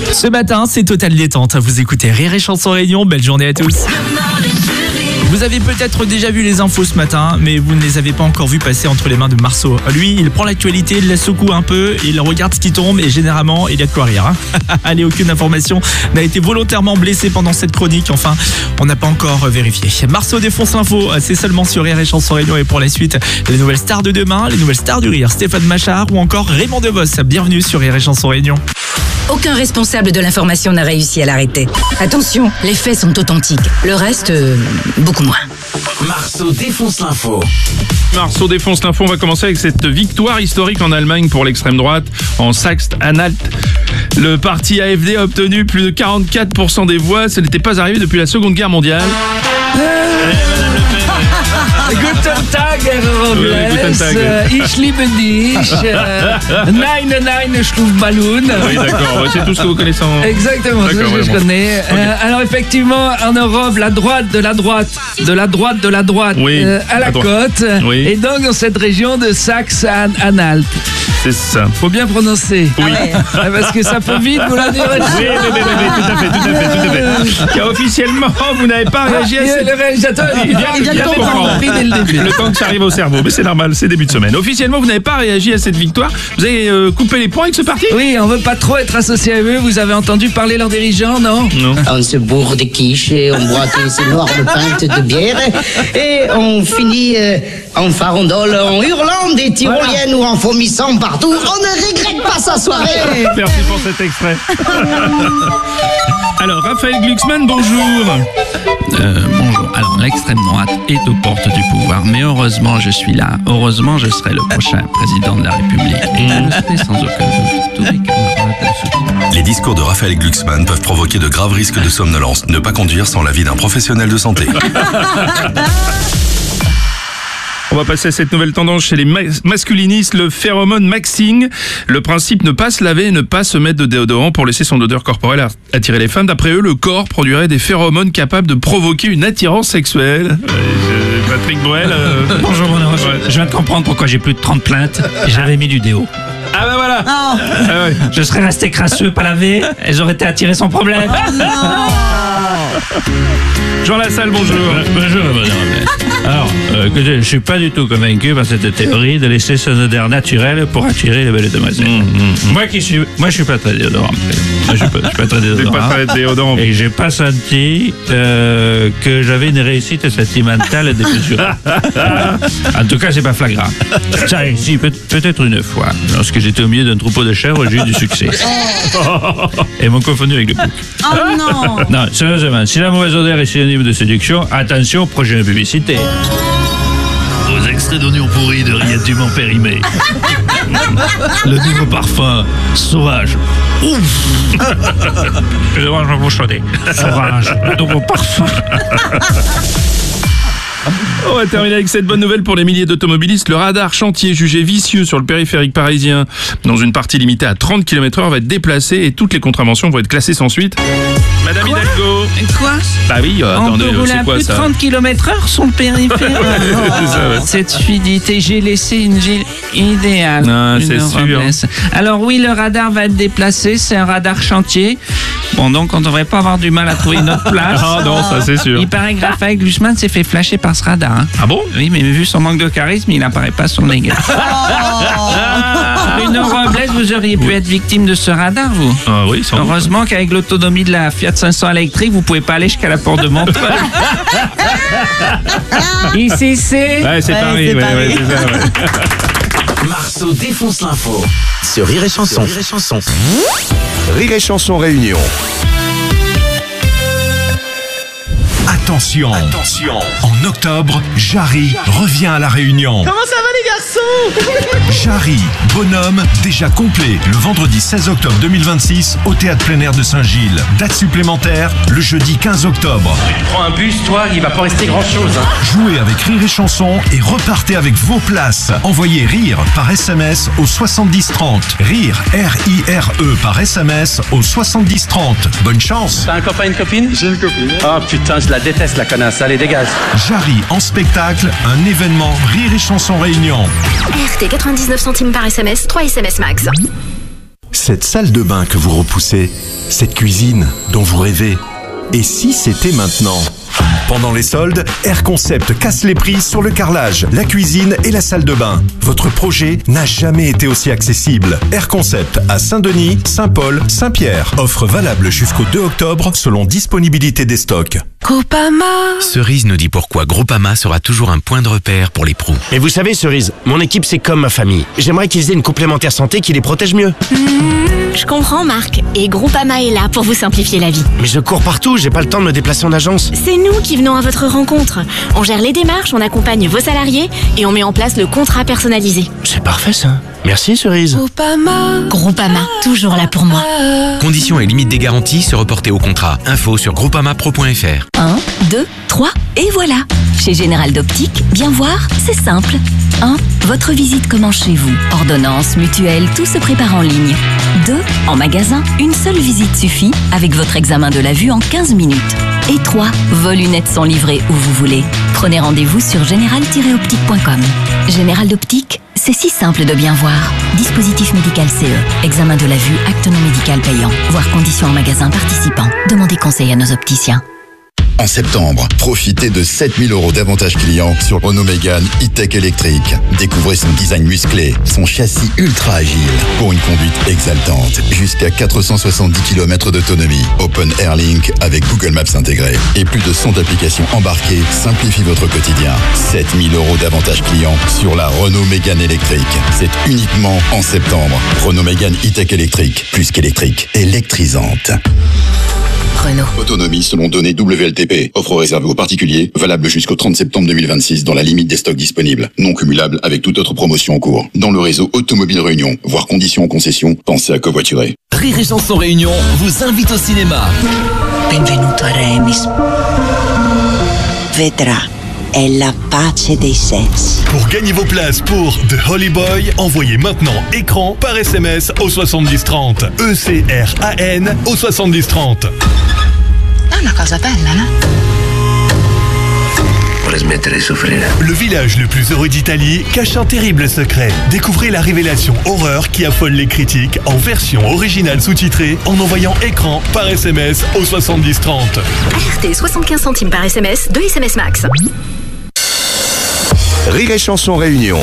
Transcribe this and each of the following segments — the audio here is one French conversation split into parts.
Ce matin, c'est Total Détente. Vous écoutez Rire et Chanson Réunion. Belle journée à tous. Vous avez peut-être déjà vu les infos ce matin, mais vous ne les avez pas encore vues passer entre les mains de Marceau. Lui, il prend l'actualité, il la secoue un peu, il regarde ce qui tombe et généralement, il y a de quoi rire. Allez, aucune information n'a été volontairement blessée pendant cette chronique. Enfin, on n'a pas encore vérifié. Marceau défonce l'info, c'est seulement sur Rire et Chanson Réunion. Et pour la suite, les nouvelles stars de demain, les nouvelles stars du rire, Stéphane Machard ou encore Raymond Devos. Bienvenue sur Rire et Chanson Réunion. Aucun responsable de l'information n'a réussi à l'arrêter. Attention, les faits sont authentiques. Le reste, beaucoup moins. Marceau défonce l'info. Marceau défonce l'info. On va commencer avec cette victoire historique en Allemagne pour l'extrême droite en Saxe-Anhalt. Le parti AfD a obtenu plus de 44% des voix. Ce n'était pas arrivé depuis la Seconde Guerre mondiale. Guten Tag, Herr Robles. Guten Tag. Ich liebe dich. Nein, je trouve Balloon. Oui, d'accord. C'est tout ce que vous connaissez en... Exactement, c'est ce que je connais. Okay. Alors effectivement, en Europe, la droite de la droite, oui, à la côte. Oui. Et donc dans cette région de Saxe-Anhalt. C'est ça. Faut bien prononcer. Oui. Parce que ça peut vite vous la dire. Oui, tout à fait. Car officiellement, vous n'avez pas réagi à cette... Le réalisateur, il vient de comprendre. Le temps que ça arrive au cerveau, mais c'est normal, c'est début de semaine. Officiellement, vous n'avez pas réagi à cette victoire. Vous avez coupé les points avec ce parti ? Oui, on veut pas trop être associé à eux. Vous avez entendu parler leurs dirigeants, non ? Non. On se bourre des quiches, on boit des énormes pintes de bière et on finit en farandole, en hurlant des tyroliennes ou en vomissant partout. On ne regrette pas sa soirée. Merci pour cet extrait. Alors, Raphaël Glucksmann, bonjour. Bonjour. Alors, l'extrême droite est aux portes du pouvoir, mais heureusement, je suis là. Heureusement, je serai le prochain président de la République. Et je le serai sans aucun doute. Tous mes camarades. Les discours de Raphaël Glucksmann peuvent provoquer de graves risques de somnolence. Ne pas conduire sans l'avis d'un professionnel de santé. On va passer à cette nouvelle tendance chez les masculinistes, le phéromone maxing. Le principe, ne pas se laver et ne pas se mettre de déodorant pour laisser son odeur corporelle attirer les femmes. D'après eux, le corps produirait des phéromones capables de provoquer une attirance sexuelle. Patrick Bruel. Bonjour, mon ange. Je viens de comprendre pourquoi j'ai plus de 30 plaintes. J'avais mis du déo. Ah bah voilà. Ah ouais. Je serais resté crasseux, pas lavé, et j'aurais été attiré sans problème. Jean Lassalle, bonjour. Bonjour, madame. Alors, je suis pas du tout convaincu par cette théorie de laisser son odeur naturelle pour attirer les belles demoiselles. Moi, je suis pas très déodorant. Je suis pas très déodorant. Pas très déodorant. Et j'ai pas senti que j'avais une réussite sentimentale démesurée. En tout cas, c'est pas flagrant. Ça, si, peut-être une fois, lorsque j'étais au milieu d'un troupeau de chèvres, j'ai eu du succès. Et m'ont confondu avec le bouc. Oh non. Non, sérieusement, si la mauvaise odeur est synonyme de séduction, attention, projet de publicité. Aux extraits d'oignons pourris de rillettes du Mont Périmé. Le nouveau parfum sauvage. Ouf. Excusez-moi, je vais vous chauder. Sauvage, le nouveau parfum. On va terminer avec cette bonne nouvelle pour les milliers d'automobilistes. Le radar chantier jugé vicieux sur le périphérique parisien dans une partie limitée à 30 km/h va être déplacé et toutes les contraventions vont être classées sans suite. Madame Hidalgo. Quoi ? Bah oui, On attendez, peut rouler c'est à quoi plus de ça 30 km/h sur le périphérique. C'est ça, ouais. Cette fluidité, j'ai laissé une ville idéale. Non, c'est Une sûr. Robles. Alors oui, le radar va être déplacé, c'est un radar chantier. Bon, donc on devrait pas avoir du mal à trouver une autre place. Ah non, ça c'est sûr. Il paraît que Raphaël Glucksmann s'est fait flasher par ce radar. Hein. Ah bon? Oui, mais vu son manque de charisme, il n'apparaît pas sur les gars. Bruno Robles, vous auriez pu être victime de ce radar, vous? Ah oui, sans doute. Heureusement qu'avec l'autonomie de la Fiat 500 électrique, vous pouvez pas aller jusqu'à la porte de Montreuil. Ici, c'est... Ouais, c'est Paris. Ouais, c'est ça, ouais. Marceau défonce l'info. Sur Rire et Chanson. Rire et Chanson Réunion. Attention, en octobre, Jarry revient à La Réunion. Comment ça va les garçons? Jarry, bonhomme, déjà complet, le vendredi 16 octobre 2026 au Théâtre plein air de Saint-Gilles. Date supplémentaire, le jeudi 15 octobre. Tu prends un bus, toi, il va pas rester grand-chose. Jouez avec Rire et Chanson et repartez avec vos places. Envoyez RIRE par SMS au 7030. RIRE, R-I-R-E par SMS au 7030. Bonne chance. T'as un copain, une copine? J'ai une copine. Oh putain, je la déteste la connasse, allez dégage. Jarry en spectacle, un événement Rire et Chanson Réunion. RT 99 centimes par SMS, 3 SMS max. Cette salle de bain que vous repoussez, cette cuisine dont vous rêvez, et si c'était maintenant ? Pendant les soldes, Air Concept casse les prix sur le carrelage, la cuisine et la salle de bain. Votre projet n'a jamais été aussi accessible. Air Concept à Saint-Denis, Saint-Paul, Saint-Pierre. Offre valable jusqu'au 2 octobre selon disponibilité des stocks. Groupama. Cerise nous dit pourquoi Groupama sera toujours un point de repère pour les pros. Et vous savez, Cerise, mon équipe c'est comme ma famille. J'aimerais qu'ils aient une complémentaire santé qui les protège mieux. Je comprends, Marc. Et Groupama est là pour vous simplifier la vie. Mais je cours partout, j'ai pas le temps de me déplacer en agence. C'est nous qui venons à votre rencontre. On gère les démarches, on accompagne vos salariés et on met en place le contrat personnalisé. C'est parfait ça. Merci Cerise. Groupama, toujours là pour moi. Conditions et limites des garanties se reporter au contrat. Info sur groupamapro.fr. 1, 2, 3, et voilà. Chez Général d'Optique, bien voir, c'est simple. 1. Votre visite commence chez vous. Ordonnance, mutuelle, tout se prépare en ligne. 2. En magasin, une seule visite suffit avec votre examen de la vue en 15 minutes. Et 3. Vos lunettes sont livrées où vous voulez. Prenez rendez-vous sur général-optique.com. Général d'Optique, c'est si simple de bien voir. Dispositif médical CE. Examen de la vue, acte non médical payant. Voir conditions en magasin participant. Demandez conseil à nos opticiens. En septembre, profitez de 7 000 € d'avantages clients sur Renault Mégane E-Tech électrique. Découvrez son design musclé, son châssis ultra agile pour une conduite exaltante. Jusqu'à 470 km d'autonomie. Open Air Link avec Google Maps intégré. Et plus de 100 applications embarquées simplifient votre quotidien. 7 000 € d'avantages clients sur la Renault Mégane électrique. C'est uniquement en septembre. Renault Mégane E-Tech électrique. Plus qu'électrique, électrisante. Renault. Autonomie selon données WLTP. Offre réservée aux particuliers, valable jusqu'au 30 septembre 2026 dans la limite des stocks disponibles. Non cumulable avec toute autre promotion en cours. Dans le réseau Automobile Réunion. Voir conditions en concession, pensez à covoiturer. Rire et Chanson Réunion vous invite au cinéma. Benvenuto a Remis. Vedrà. È la pace dei sensi. Pour gagner vos places pour The Holy Boy, envoyez maintenant écran par SMS au 7030. ECRAN au 7030. È una cosa bella, no? Vorrei smettere di soffrire. Le village le plus heureux d'Italie cache un terrible secret. Découvrez la révélation horreur qui affole les critiques en version originale sous-titrée en envoyant écran par SMS au 7030. RT 75 centimes par SMS, 2 SMS max. Rire et Chanson Réunion.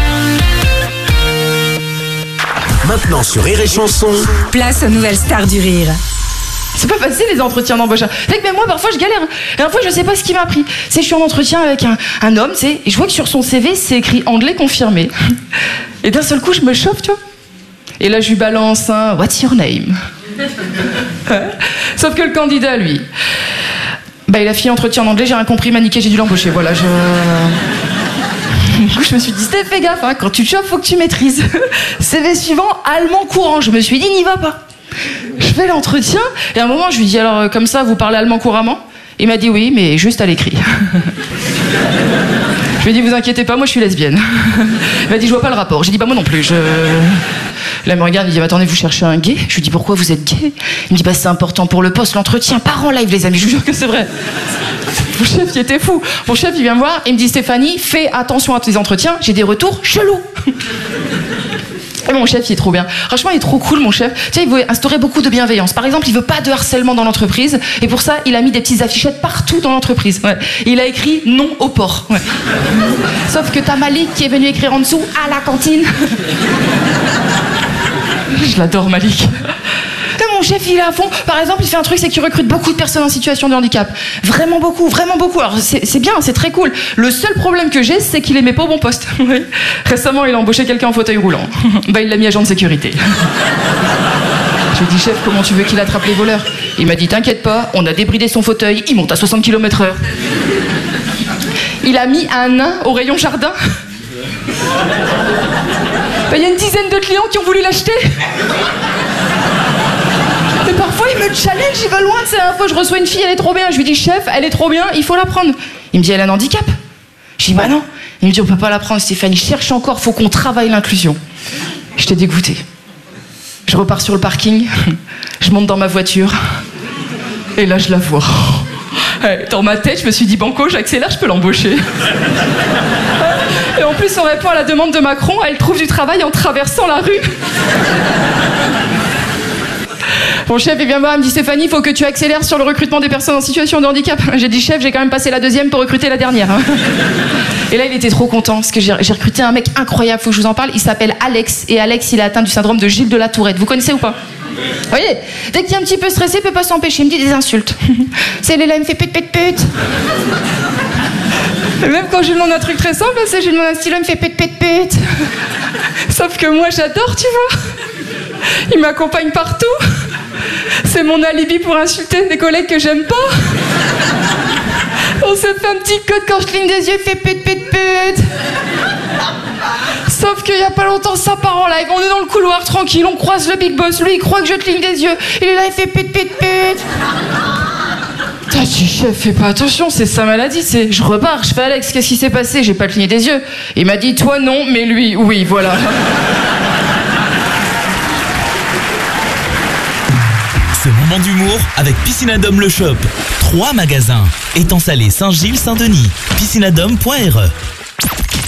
Maintenant sur Rire et Chanson. Place aux nouvelles stars du rire. C'est pas facile les entretiens d'embauche. Fait que même moi parfois je galère. La dernière fois je sais pas ce qui m'a pris. Je suis en entretien avec un homme, et je vois que sur son CV c'est écrit anglais confirmé. Et d'un seul coup je me chauffe, tu vois. Et là je lui balance un What's your name? Sauf que le candidat lui, il a fini entretien en anglais, j'ai rien compris, m'a niqué, j'ai dû l'embaucher. Voilà, Du coup, je me suis dit, Steph, fais gaffe, quand tu te chauffes, faut que tu maîtrises. CV suivant, allemand courant. Je me suis dit, n'y va pas. Je fais l'entretien, et à un moment, je lui dis, alors, comme ça, vous parlez allemand couramment? Il m'a dit oui, mais juste à l'écrit. Je lui ai dit, vous inquiétez pas, moi je suis lesbienne. Il m'a dit, je vois pas le rapport. J'ai dit, moi non plus, Là, il me regarde, il dit, attendez, vous cherchez un gay? Je lui dis, pourquoi vous êtes gay? Il me dit, c'est important pour le poste, l'entretien, part en live, les amis, je vous jure que c'est vrai. Mon chef, il était fou. Mon chef, il vient me voir, il me dit, Stéphanie, fais attention à tes entretiens, j'ai des retours chelous. Et mon chef, il est trop bien. Franchement, il est trop cool, mon chef. Tu sais, il veut instaurer beaucoup de bienveillance. Par exemple, il veut pas de harcèlement dans l'entreprise. Et pour ça, il a mis des petites affichettes partout dans l'entreprise. Ouais. Il a écrit non au porc. Ouais. Sauf que t'as Malik qui est venu écrire en dessous à la cantine. Je l'adore, Malik. Mon chef, il est à fond. Par exemple, il fait un truc, c'est qu'il recrute beaucoup de personnes en situation de handicap. Vraiment beaucoup, vraiment beaucoup. Alors, c'est bien, c'est très cool. Le seul problème que j'ai, c'est qu'il les met pas au bon poste. Oui. Récemment, il a embauché quelqu'un en fauteuil roulant. Il l'a mis agent de sécurité. Je lui ai dit, chef, comment tu veux qu'il attrape les voleurs? Il m'a dit, t'inquiète pas, on a débridé son fauteuil, il monte à 60 km/h. Il a mis un nain au rayon jardin. Il y a une dizaine de clients qui ont voulu l'acheter. Mais parfois, il me challenge, il va loin. C'est la dernière fois, je reçois une fille, elle est trop bien. Je lui dis, chef, elle est trop bien, il faut la prendre. Il me dit, elle a un handicap. Je dis, bah non. Il me dit, on peut pas la prendre, Stéphanie, cherche encore, faut qu'on travaille l'inclusion. J'étais dégoûtée. Je repars sur le parking, je monte dans ma voiture, et là, je la vois. Dans ma tête, je me suis dit, banco, j'accélère, je peux l'embaucher. Et en plus, on répond à la demande de Macron, elle trouve du travail en traversant la rue. Mon chef, il vient me voir, il me dit Stéphanie, il faut que tu accélères sur le recrutement des personnes en situation de handicap. J'ai dit chef, j'ai quand même passé la deuxième pour recruter la dernière. Et là, il était trop content parce que j'ai recruté un mec incroyable, faut que je vous en parle. Il s'appelle Alex et Alex, il est atteint du syndrome de Gilles de la Tourette. Vous connaissez ou pas? Vous voyez, dès qu'il est un petit peu stressé, il peut pas s'empêcher, il me dit des insultes. C'est là, il me fait pute. Et même quand je lui demande un truc très simple, c'est je lui demande un stylo, il me fait pute. Sauf que moi, j'adore, tu vois. Il m'accompagne partout. C'est mon alibi pour insulter des collègues que j'aime pas. On se fait un petit code quand je cligne des yeux, il fait pute. Sauf qu'il y a pas longtemps, ça part en live. On est dans le couloir tranquille, on croise le big boss. Lui, il croit que je cligne des yeux. Il est là, il fait pute. T'as dit, chef, fais pas attention, c'est sa maladie. Je repars, je fais Alex, qu'est-ce qui s'est passé? J'ai pas cligné des yeux. Il m'a dit, toi non, mais lui, oui, voilà. Ce moment d'humour avec Piscinadome le Shop. 3 magasins. Étang Salé, Saint-Gilles, Saint-Denis. Piscinadome.re